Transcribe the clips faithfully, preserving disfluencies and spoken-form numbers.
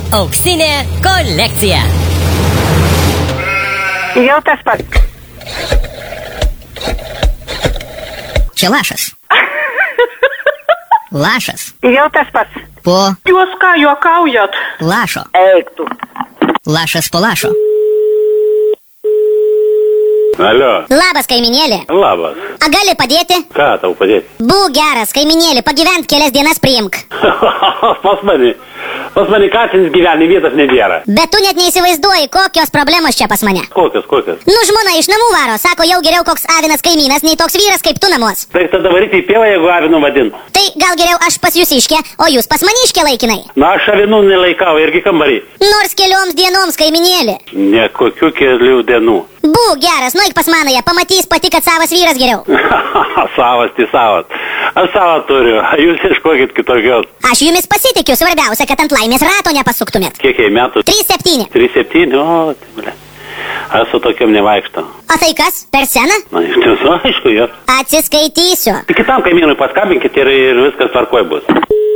Auksinė kolekcija. Jau tas pats. Čia lašas. Lašas. Jau tas pats. Po Jūs ką juokaujat? lašo. Eik tu. Lašas po lašo. Alio. Labas, kaiminėlė. Labas. A gali padėti? Ką tau padėti? Būk geras, kaiminėlė, pagyvent kelias dienas priimk. Pas mani. Pas mani katinis gyveni, vietos nebėra. Bet tu net neįsivaizduoji, kokios problemos čia pas mane. Kokios, kokios? Nu, žmona iš namų varo, sako, jau geriau koks avinas kaimynas, nei toks vyras kaip tu namuos. Tai tada varyti į pievą, jeigu avinu vadinu. Tai gal geriau aš pas jūs iškę, o jūs pas maniškę laikinai. Na, aš avinų nelaikau, irgi kambarį. Nors kelioms dienoms, kaiminėlė. Ne kokių kelių dienų. Būk geras, nueik pas manąją, pamatys pati, kad savas vyras geriau. Savas, tai savas. Aš savą turiu, jūs iškokit kitokios. Aš jumis pasitikiu, svarbiausia, kad ant laimės rato nepasuktumėt. Kiek jai metų? trys septyni. trys septyni, o, tai ble. Aš su tokiam nevaikštau. O tai kas, per seną? Na, iš tiesų, aišku, jo. Atsiskaitysiu. Tik kitam kaimynui paskambinkit ir, ir viskas tvarkoj bus.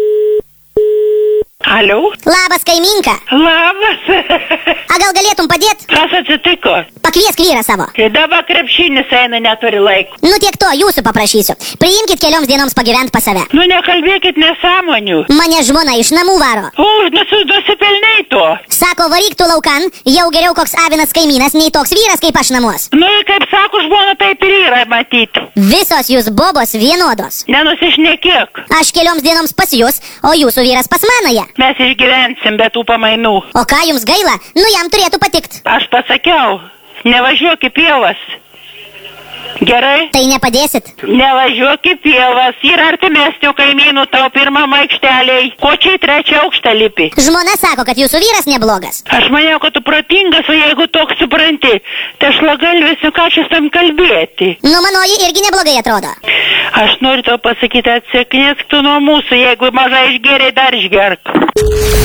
Alio? Labas, kaiminka. Labas. A gal galėtum padėt? Kas atsitiko? Pakviesk vyrą savo. Kai dabar krepšinis eina, neturi laiko. Nu tiek to, jūsų paprašysiu. Priimkit kelioms dienoms pagyvent pas save. Nu nekalbėkit nesąmonių. Mane žmona iš namų varo. O, nusi, nusipelnei to. Sako, varyk tu laukan, jau geriau koks avinas kaimynas, nei toks vyras kaip aš namuos. Nu, kaip sako žmona, taip ir yra matyti. Visos jūs bobos vienodos. Nenusišnekėk. Aš kelioms dienoms pas jūs, o jūsų vyras pas manąją. Mes išgyvensim be tų pamainų. O ką jums gaila? Nu jam turėtų patikt. Aš pasakiau, nevažiuok į pievas. Gerai? Tai nepadėsit. Nevažiuok į pievas. Yra artimesnių kaimynų tau pirmam aikšteliai. Ko čia į trečią aukštą lipi? Žmona sako, kad jūsų vyras neblogas. Aš maniau, kad tu protingas, o jeigu toks supranti, tai aš lagalvėsiu, ką čia tam kalbėti. Nu manoji irgi neblogai atrodo. Aš noriu tau pasakyti, atsiknėsk tu nuo mūsų, jeigu mažai išgėrė, dar išgerk.